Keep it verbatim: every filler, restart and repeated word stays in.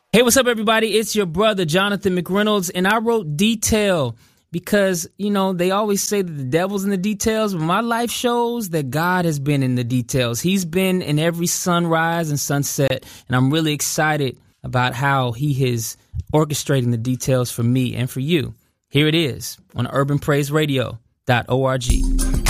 Hey, what's up, everybody? It's your brother, Jonathan McReynolds, and I wrote Detail because, you know, they always say that the devil's in the details, but my life shows that God has been in the details. He's been in every sunrise and sunset, and I'm really excited about how he is orchestrating the details for me and for you. Here it is on urban praise radio dot org.